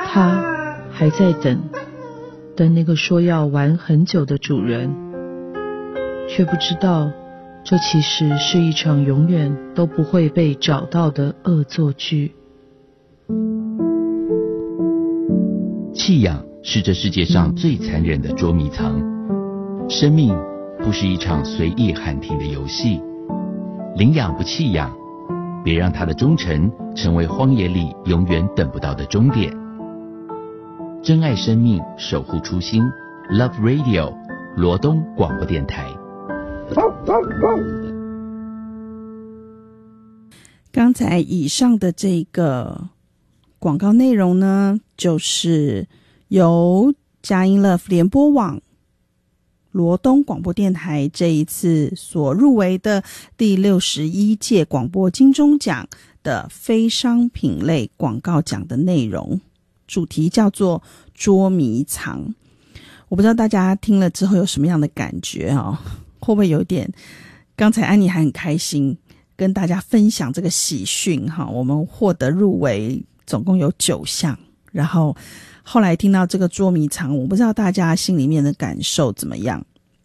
他还在等那个说要玩很久的主人，却不知道这其实是一场永远都不会被找到的恶作剧。 弃养是这世界上最残忍的捉迷藏，生命不是一场随意喊停的游戏，领养不弃养，别让他的忠诚成为荒野里永远等不到的终点。珍爱生命，守护初心 Love Radio 罗东广播电台。 刚才以上的这个广告内容呢，就是由佳音 Love 联播网罗东广播电台这一次所入围的第61届广播金钟奖的非商品类广告奖的内容，主题叫做捉迷藏。我不知道大家听了之后有什么样的感觉会不会有点，刚才安妮还很开心跟大家分享这个喜讯我们获得入围总共有9项，然后后来听到这个捉迷藏，我不知道大家心里面的感受怎么样。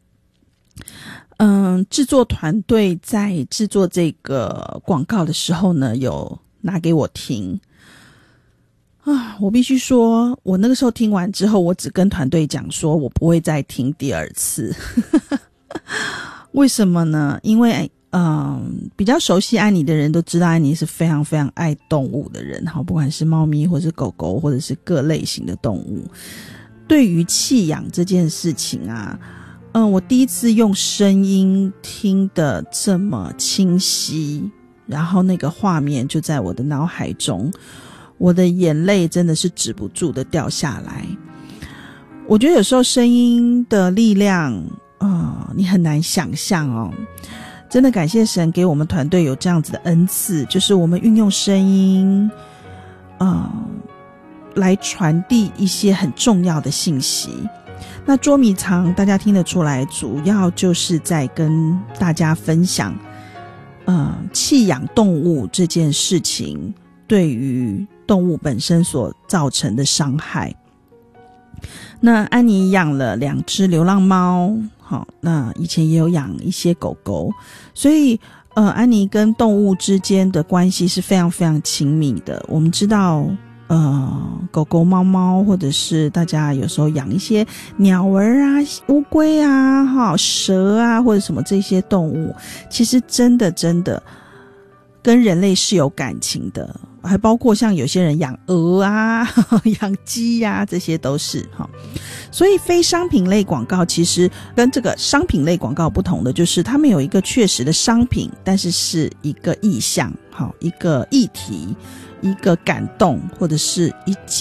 制作团队在制作这个广告的时候呢，有拿给我听我必须说，我那个时候听完之后，我只跟团队讲说我不会再听第二次为什么呢？因为比较熟悉安妮的人都知道，安妮是非常非常爱动物的人不管是猫咪或是狗狗或者是各类型的动物。对于弃养这件事情我第一次用声音听得这么清晰，然后那个画面就在我的脑海中，我的眼泪真的是止不住的掉下来。我觉得有时候声音的力量你很难想象真的感谢神给我们团队有这样子的恩赐，就是我们运用声音来传递一些很重要的信息。那捉迷藏大家听得出来，主要就是在跟大家分享弃养动物这件事情对于动物本身所造成的伤害。那安妮养了2只流浪猫那以前也有养一些狗狗，所以安妮跟动物之间的关系是非常非常亲密的。我们知道狗狗猫猫，或者是大家有时候养一些鸟儿乌龟蛇或者什么这些动物，其实真的跟人类是有感情的，还包括像有些人养鹅养鸡这些都是所以非商品类广告其实跟这个商品类广告不同的，就是他们有一个确实的商品，但是是一个意象一个议题，一个感动，或者是一件